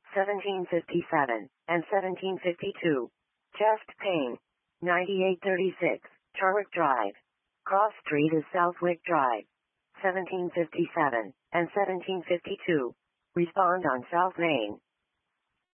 1757, and 1752. Chest pain. 9836, Charwick Drive. Cross Street is Southwick Drive. 1757, and 1752. Respond on South Main.